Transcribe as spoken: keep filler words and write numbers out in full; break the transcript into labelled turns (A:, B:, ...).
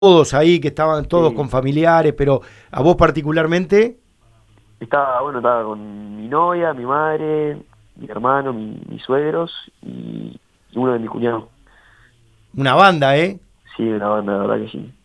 A: todos ahí, que estaban todos con
B: Sí,
A: familiares, pero a vos particularmente,
B: estaba, bueno, estaba con mi novia, mi madre, mi hermano, mi- mis suegros y uno de mis cuñados.
A: una banda, ¿eh?
B: Sí, una banda, la verdad que sí.